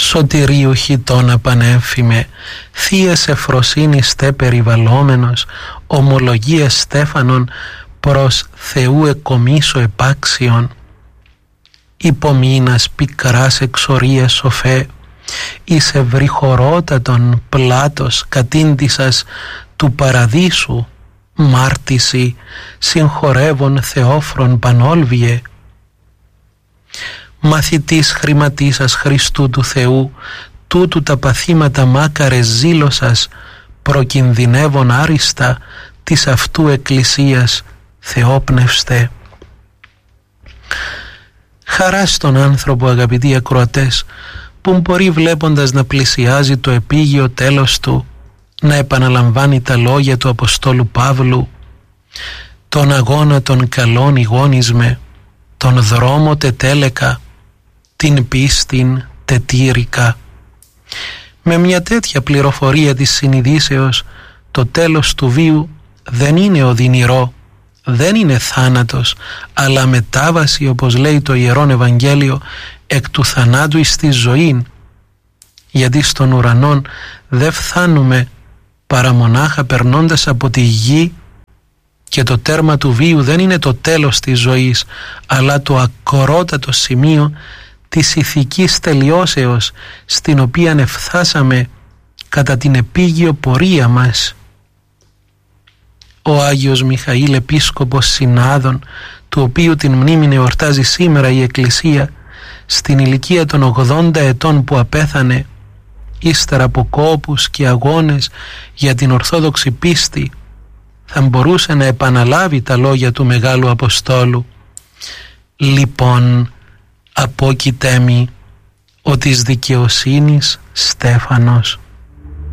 Σωτηρίου χιτώνα πανέμφημε, θείας ευφροσύνης τε περιβαλλόμενος, ομολογίας Στέφανον προς Θεού εκομίσο επάξιον. Υπομείνας πικράς εξορίας σοφέ, εις ευρυχωρότατον πλάτος κατήντησας του παραδείσου, μάρτυση συγχωρεύων Θεόφρον πανόλβιε. Μαθητής χρηματίσας Χριστού του Θεού, τούτου τα παθήματα μάκαρες ζήλωσας, προκινδυνεύων άριστα της αυτού εκκλησίας θεόπνευστε. Χαρά στον άνθρωπο, αγαπητοί ακροατές, που μπορεί βλέποντας να πλησιάζει το επίγειο τέλος του, να επαναλαμβάνει τα λόγια του Αποστόλου Παύλου: «Τον αγώνα των καλών ηγόνισμε, τον δρόμο τετέλεκα, την πίστην τετήρικα». Με μια τέτοια πληροφορία της συνειδήσεως, το τέλος του βίου δεν είναι οδυνηρό, δεν είναι θάνατος, αλλά μετάβαση, όπως λέει το Ιερόν Ευαγγέλιο, εκ του θανάτου εις τη ζωή, γιατί στον ουρανόν δεν φθάνουμε παρά μονάχα περνώντας από τη γη, και το τέρμα του βίου δεν είναι το τέλος της ζωής, αλλά το ακορότατο σημείο της ηθικής τελειώσεως, στην οποία εφθάσαμε κατά την επίγειο πορεία μας. Ο Άγιος Μιχαήλ Επίσκοπος Συνάδων, του οποίου την μνήμη εορτάζει σήμερα η Εκκλησία, στην ηλικία των 80 ετών που απέθανε, ύστερα από κόπους και αγώνες για την Ορθόδοξη πίστη, θα μπορούσε να επαναλάβει τα λόγια του Μεγάλου Αποστόλου: «Λοιπόν, απόκειτέ μη ο της δικαιοσύνης Στέφανος».